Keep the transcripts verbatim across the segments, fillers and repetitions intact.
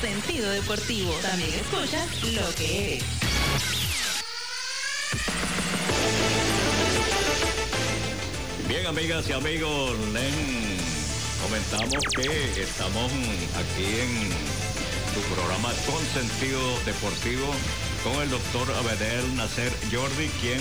Sentido Deportivo. También escuchas lo que eres. Bien, amigas y amigos, les comentamos que estamos aquí en tu programa Con Sentido Deportivo con el doctor Abedel Nasser Jordi, quien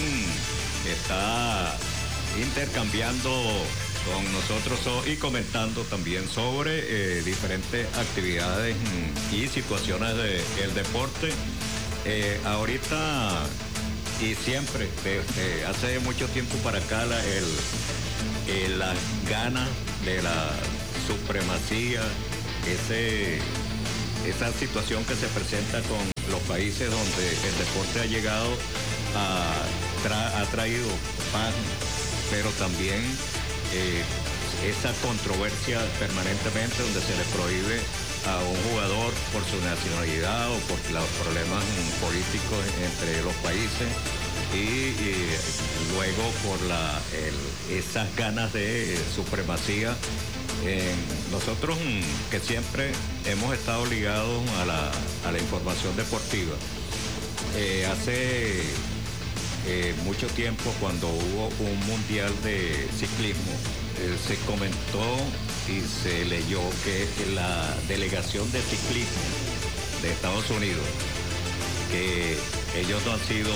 está intercambiando con nosotros y comentando también sobre eh, diferentes actividades y situaciones del deporte. Eh, ahorita y siempre, desde hace mucho tiempo para acá, la, el, el, las ganas de la supremacía, ese, esa situación que se presenta con los países donde el deporte ha llegado, a, tra, ha traído paz, pero también eh, esa controversia permanentemente donde se le prohíbe a un jugador por su nacionalidad o por los problemas políticos entre los países y, y luego por la, el, esas ganas de supremacía. Eh, nosotros que siempre hemos estado ligados a la, a la información deportiva, eh, hace eh, mucho tiempo cuando hubo un mundial de ciclismo, eh, se comentó y se leyó que la delegación de ciclismo de Estados Unidos, que ellos no han sido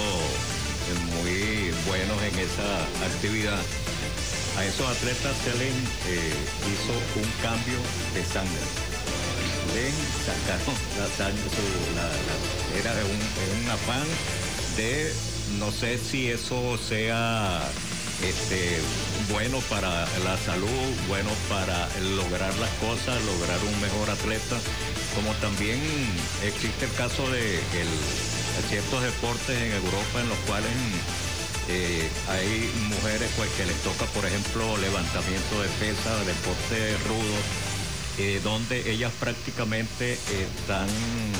muy buenos en esa actividad, a esos atletas se les eh, hizo un cambio de sangre. Les sacaron la sangre, su, la, la, era un, un afán de, no sé si eso sea este, bueno para la salud, bueno para lograr las cosas, lograr un mejor atleta, como también existe el caso de el, ciertos deportes en Europa en los cuales eh, hay mujeres pues que les toca, por ejemplo, levantamiento de pesas, deporte rudo, eh, donde ellas prácticamente están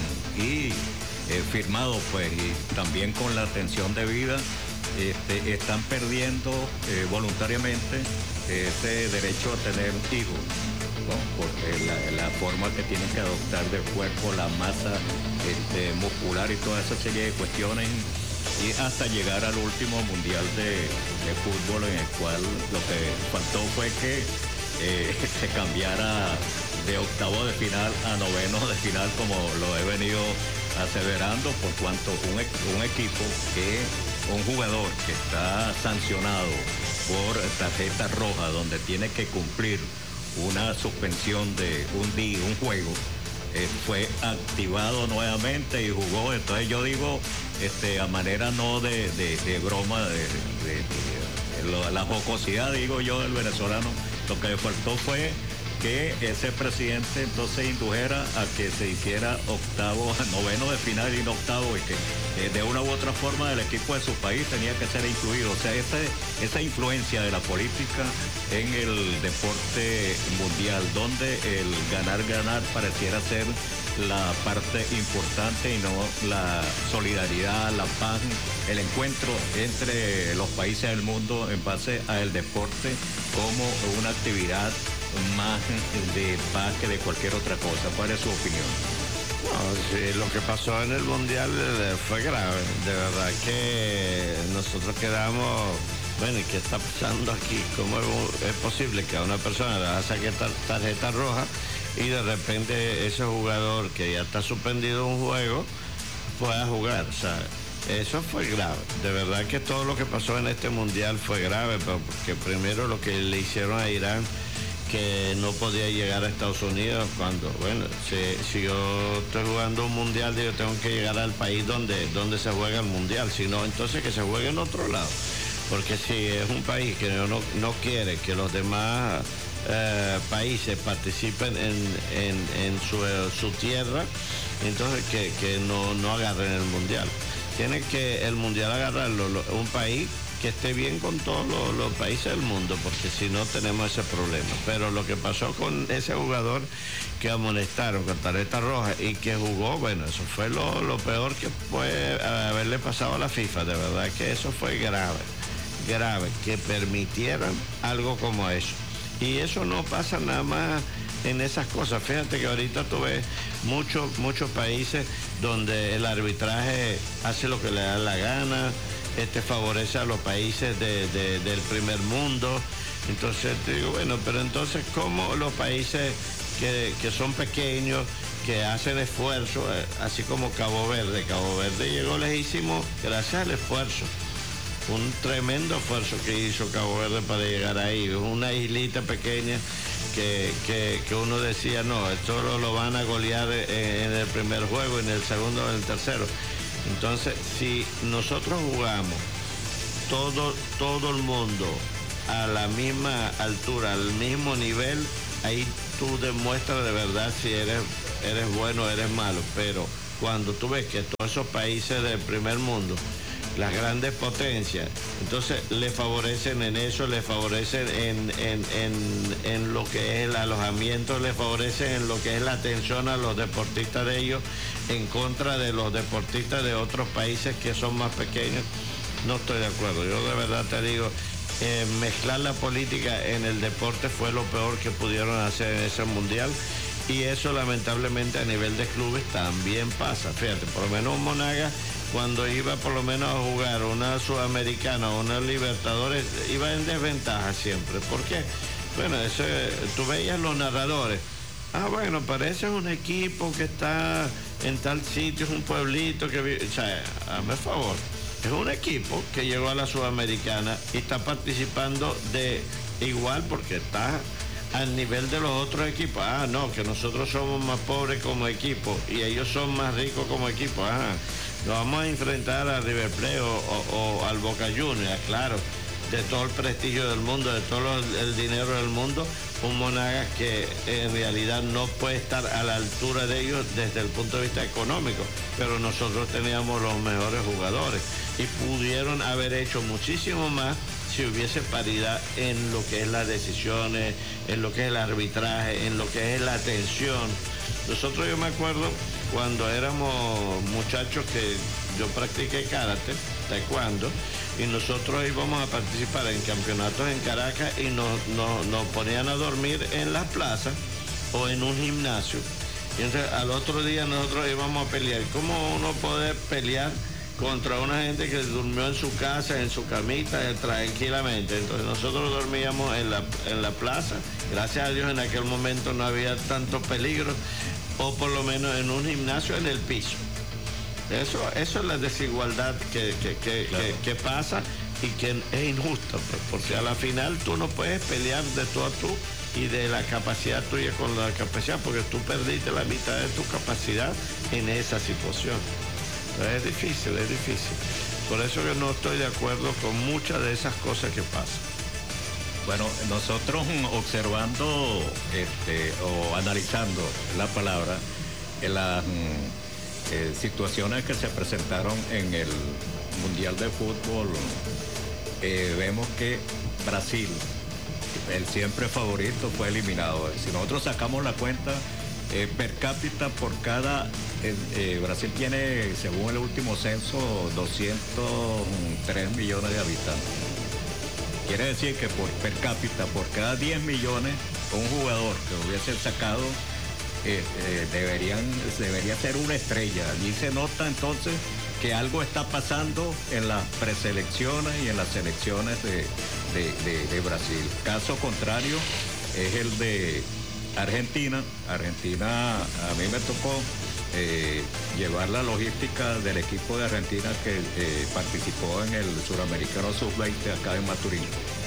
y eh, firmados pues y también con la atención debida. Este, están perdiendo eh, voluntariamente ese derecho a tener hijos, ¿no? Porque la, la forma que tienen que adoptar del cuerpo, la masa este, muscular y toda esa serie de cuestiones, y hasta llegar al último mundial de, de fútbol, en el cual lo que faltó fue que eh, se cambiara de octavo de final a noveno de final, como lo he venido aseverando, por cuanto un, un equipo que un jugador que está sancionado por tarjeta roja, donde tiene que cumplir una suspensión de un día, un juego, eh, fue activado nuevamente y jugó. Entonces yo digo, este, a manera no de, de, de broma, de, de, de, de la jocosidad, digo yo, del venezolano, lo que le faltó fue que ese presidente entonces indujera a que se hiciera octavo, noveno de final y no octavo, y que eh, de una u otra forma el equipo de su país tenía que ser incluido. O sea, esa, esa influencia de la política en el deporte mundial, donde el ganar-ganar pareciera ser la parte importante y no la solidaridad, la paz, el encuentro entre los países del mundo en base al deporte como una actividad más de paz que de cualquier otra cosa. ¿Cuál es su opinión? No, sí, lo que pasó en el Mundial fue grave. De verdad que nosotros quedamos, bueno, ¿y qué está pasando aquí? ¿Cómo es posible que a una persona le va a sacar tarjeta roja y de repente ese jugador que ya está suspendido un juego pueda jugar? O sea, eso fue grave. De verdad que todo lo que pasó en este Mundial fue grave, porque primero lo que le hicieron a Irán, que no podía llegar a Estados Unidos cuando, bueno, si, si yo estoy jugando un mundial, yo tengo que llegar al país donde, donde se juega el mundial, si no, entonces que se juegue en otro lado, porque si es un país que no, no quiere que los demás eh, países participen en, en, en su, su tierra, entonces que, que no, no agarren el mundial. Tiene que el mundial agarrarlo un país que esté bien con todos los, los países del mundo, porque si no tenemos ese problema. Pero lo que pasó con ese jugador que amonestaron con tarjeta roja y que jugó, bueno, eso fue lo, lo peor que puede haberle pasado a la FIFA. De verdad que eso fue grave, grave, que permitieran algo como eso. Y eso no pasa nada más en esas cosas. Fíjate que ahorita tú ves muchos muchos países donde el arbitraje hace lo que le da la gana, este favorece a los países de, de, del primer mundo. Entonces te digo, bueno, pero entonces ¿cómo los países que, que son pequeños, que hacen esfuerzo, eh, así como Cabo Verde? Cabo Verde llegó lejísimo gracias al esfuerzo. Un tremendo esfuerzo que hizo Cabo Verde para llegar ahí. Una islita pequeña que, que, que uno decía, no, esto lo, lo van a golear en, en el primer juego, en el segundo, en el tercero. Entonces, si nosotros jugamos todo, todo el mundo a la misma altura, al mismo nivel, ahí tú demuestras de verdad si eres, eres bueno o eres malo. Pero cuando tú ves que todos esos países del primer mundo, las grandes potencias, entonces le favorecen en eso, le favorecen en, en, en, en lo que es el alojamiento, le favorecen en lo que es la atención a los deportistas de ellos en contra de los deportistas de otros países que son más pequeños. No estoy de acuerdo. Yo de verdad te digo, eh, mezclar la política en el deporte fue lo peor que pudieron hacer en ese mundial. Y eso lamentablemente a nivel de clubes también pasa. Fíjate, por lo menos Monagas, cuando iba por lo menos a jugar una Sudamericana o una Libertadores, iba en desventaja siempre. ¿Por qué? Bueno, ese, tú veías los narradores. Ah, bueno, parece un equipo que está en tal sitio, es un pueblito que vive. O sea, hazme favor. Es un equipo que llegó a la Sudamericana y está participando de igual porque está al nivel de los otros equipos. Ah, no, que nosotros somos más pobres como equipo y ellos son más ricos como equipo. Ah, nos vamos a enfrentar a River Plate o, o, o al Boca Juniors, claro, de todo el prestigio del mundo, de todo los, el dinero del mundo, un Monagas que en realidad no puede estar a la altura de ellos desde el punto de vista económico, pero nosotros teníamos los mejores jugadores y pudieron haber hecho muchísimo más si hubiese paridad en lo que es las decisiones, en lo que es el arbitraje, en lo que es la atención. Nosotros, yo me acuerdo cuando éramos muchachos que yo practiqué karate, taekwondo, y nosotros íbamos a participar en campeonatos en Caracas y nos, nos, nos ponían a dormir en las plazas o en un gimnasio. Y entonces al otro día nosotros íbamos a pelear. ¿Cómo uno puede pelear contra una gente que durmió en su casa, en su camita, tranquilamente? Entonces nosotros dormíamos en la, en la plaza. Gracias a Dios en aquel momento no había tanto peligro, o por lo menos en un gimnasio en el piso. Eso, eso es la desigualdad que, que, que, claro. que, que pasa y que es injusta, pues, porque a la final tú no puedes pelear de tú a tú y de la capacidad tuya con la capacidad, porque tú perdiste la mitad de tu capacidad en esa situación. Es difícil, es difícil. Por eso que no estoy de acuerdo con muchas de esas cosas que pasan. Bueno, nosotros observando este, o analizando la palabra, en las eh, situaciones que se presentaron en el Mundial de Fútbol, eh, vemos que Brasil, el siempre favorito, fue eliminado. Si nosotros sacamos la cuenta, eh, per cápita por cada... Eh, eh, Brasil tiene, según el último censo, doscientos tres millones de habitantes. Quiere decir que por per cápita, por cada diez millones, un jugador que hubiese sacado eh, eh, deberían, debería ser una estrella. Allí se nota entonces que algo está pasando en las preselecciones y en las selecciones de, de, de, de Brasil. Caso contrario es el de Argentina. Argentina, a mí me tocó eh, llevar la logística del equipo de Argentina que eh, participó en el Suramericano sub veinte acá en Maturín.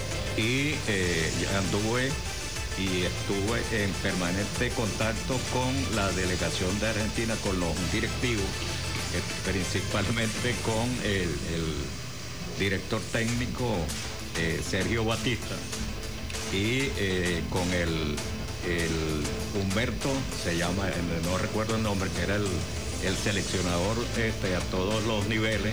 Y eh, anduve y estuve en permanente contacto con la delegación de Argentina, con los directivos, eh, principalmente con el, el director técnico eh, Sergio Batista y eh, con el el Humberto, se llama, no recuerdo el nombre, que era el, el seleccionador este, a todos los niveles,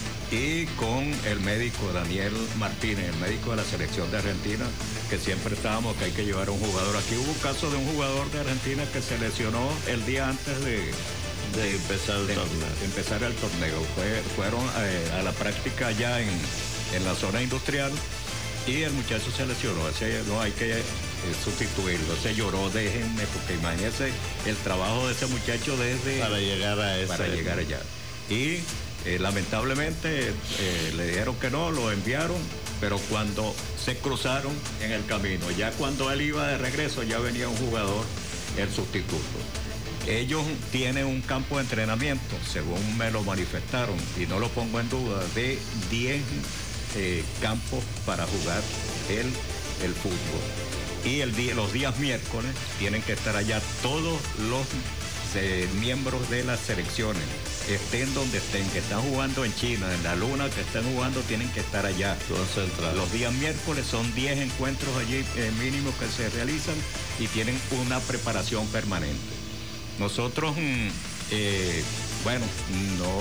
y con el médico Daniel Martínez, el médico de la selección de Argentina, que siempre estábamos que hay que llevar a un jugador. Aquí hubo un caso de un jugador de Argentina que se lesionó el día antes de, de empezar el de, torneo. De empezar el torneo. Fue, fueron eh, a la práctica allá en, en la zona industrial. y el muchacho se lesionó, ese no hay que eh, sustituirlo, se lloró, déjenme, porque imagínense el trabajo de ese muchacho desde... Para llegar a ese... Para llegar allá. Y eh, lamentablemente eh, le dijeron que no, lo enviaron, pero cuando se cruzaron en el camino, ya cuando él iba de regreso, ya venía un jugador, el sustituto. Ellos tienen un campo de entrenamiento, según me lo manifestaron, y no lo pongo en duda, de diez eh, campos para jugar el, el fútbol. Y el día, los días miércoles tienen que estar allá todos los eh, miembros de las selecciones, estén donde estén, que están jugando en China, en la Luna, que estén jugando, tienen que estar allá. Los días miércoles son diez encuentros allí eh, mínimos que se realizan y tienen una preparación permanente. Nosotros, eh, bueno, no,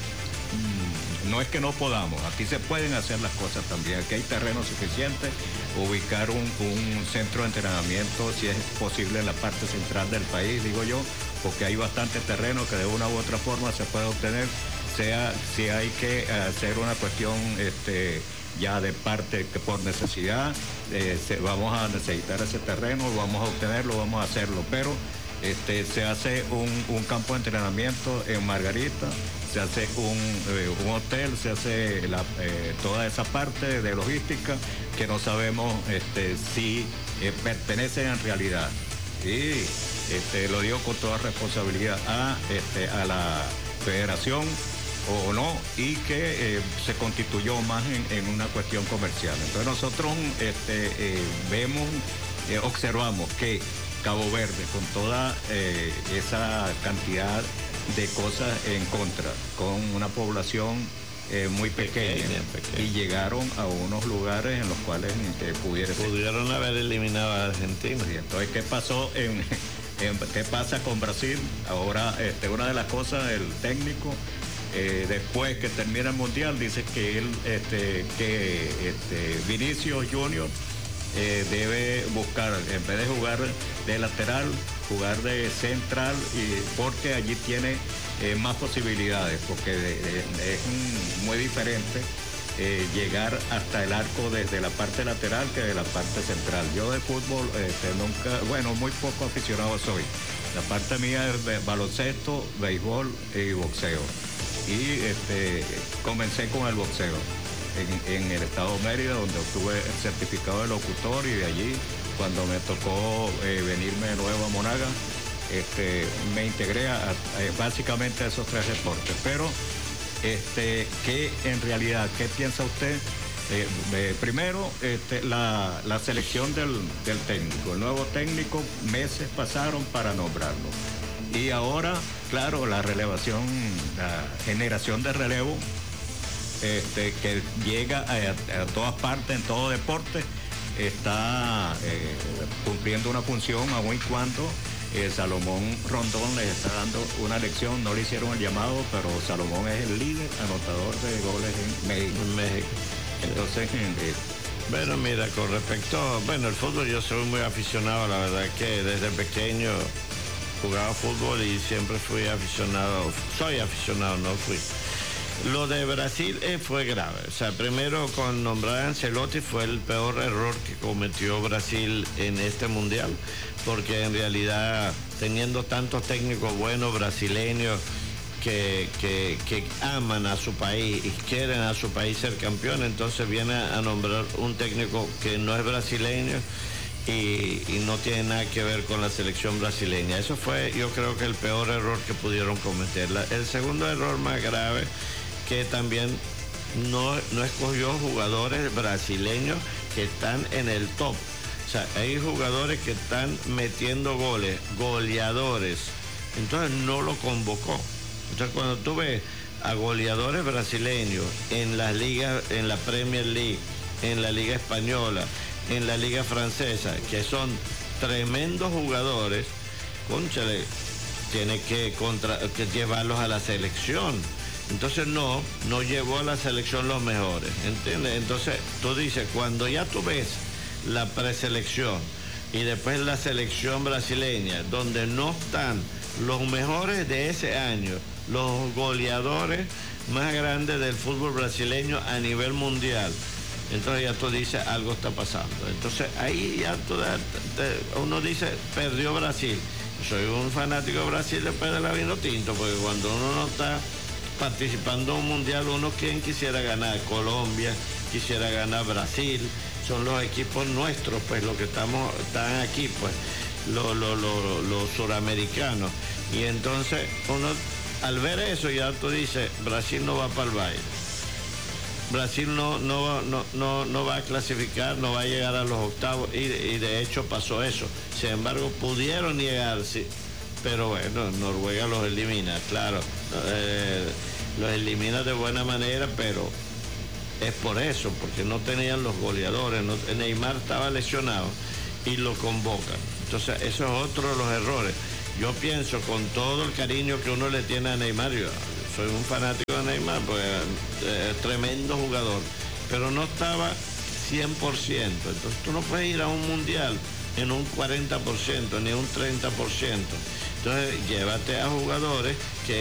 no es que no podamos, aquí se pueden hacer las cosas también, aquí hay terreno suficiente, ubicar un, un centro de entrenamiento, si es posible en la parte central del país, digo yo, porque hay bastante terreno que de una u otra forma se puede obtener, sea si hay que hacer una cuestión este, ya de parte que por necesidad, eh, se, vamos a necesitar ese terreno, vamos a obtenerlo, vamos a hacerlo, pero este, se hace un, un campo de entrenamiento en Margarita, se hace un, eh, un hotel, se hace la, eh, toda esa parte de logística que no sabemos este, si eh, pertenece en realidad. Y este, lo digo con toda responsabilidad a, este, a la federación o no, y que eh, se constituyó más en, en una cuestión comercial. Entonces nosotros este, eh, vemos, eh, observamos que Cabo Verde, con toda eh, esa cantidad de cosas en contra, con una población eh, muy pequeña, pequeña, pequeña, y llegaron a unos lugares en los cuales eh, pudiera pudieron ser. haber eliminado a Argentina. Y entonces, ¿qué pasó en, en qué pasa con Brasil? Ahora, este, una de las cosas, el técnico, eh, después que termina el mundial, dice que él, este, que este, Vinicius Junior Eh, debe buscar, en vez de jugar de lateral, jugar de central, y porque allí tiene eh, más posibilidades, porque de, de, es un, muy diferente eh, llegar hasta el arco desde la parte lateral que de la parte central. Yo de fútbol este, nunca, bueno, muy poco aficionado soy. La parte mía es baloncesto, béisbol y boxeo. Y este, comencé con el boxeo. En, en el estado de Mérida, donde obtuve el certificado de locutor, y de allí, cuando me tocó eh, venirme de nuevo a Monaga, este, me integré a, a, básicamente a esos tres deportes. Pero, este, ¿qué en realidad, qué piensa usted? Eh, eh, primero, este, la, la selección del, del técnico. El nuevo técnico, meses pasaron para nombrarlo. Y ahora, claro, la relevación, la generación de relevo, Este, que llega a, a todas partes, en todo deporte, está eh, cumpliendo una función, aun y cuando eh, Salomón Rondón le está dando una lección. No le hicieron el llamado, pero Salomón es el líder anotador de goles en México. En México. Entonces, eh, bueno, mira, con respecto, bueno, el fútbol, yo soy muy aficionado, la verdad que desde pequeño jugaba fútbol y siempre fui aficionado, soy aficionado, no fui. Lo de Brasil eh, fue grave. O sea, primero con nombrar a Ancelotti fue el peor error que cometió Brasil en este mundial, porque en realidad, teniendo tantos técnicos buenos brasileños que, que, que aman a su país y quieren a su país ser campeón, entonces viene a nombrar un técnico que no es brasileño y, y no tiene nada que ver con la selección brasileña. Eso fue, yo creo que el peor error que pudieron cometer. La, el segundo error más grave, que también no, no escogió jugadores brasileños que están en el top. O sea, hay jugadores que están metiendo goles, goleadores. Entonces no lo convocó. Entonces cuando tú ves a goleadores brasileños en las ligas, en la Premier League, en la Liga Española, en la Liga Francesa, que son tremendos jugadores, cónchale, tiene que, contra, que llevarlos a la selección. Entonces no, no llevó a la selección los mejores, ¿entiendes? Entonces tú dices, cuando ya tú ves la preselección y después la selección brasileña, donde no están los mejores de ese año, los goleadores más grandes del fútbol brasileño a nivel mundial, Entonces ya tú dices, algo está pasando. Entonces ahí ya tú, uno dice, perdió Brasil. Soy un fanático de Brasil después de la vino tinto, porque cuando uno no está participando en un mundial, uno quien quisiera ganar, Colombia, quisiera ganar Brasil, son los equipos nuestros, pues los que estamos, están aquí, pues, los, los, los, los suramericanos. Y entonces uno, al ver eso, ya tú dices, Brasil no va para el baile. Brasil no, no, no, no, no va a clasificar, no va a llegar a los octavos y, y de hecho pasó eso. Sin embargo, pudieron llegar, sí, pero bueno, Noruega los elimina, claro, eh, los elimina de buena manera, pero es por eso, porque no tenían los goleadores, no, Neymar estaba lesionado y lo convocan. Entonces, eso es otro de los errores. Yo pienso, con todo el cariño que uno le tiene a Neymar, yo soy un fanático de Neymar, pues es eh, tremendo jugador, pero no estaba cien por ciento. Entonces tú no puedes ir a un mundial en un cuarenta por ciento, ni un treinta por ciento. Entonces llévate a jugadores que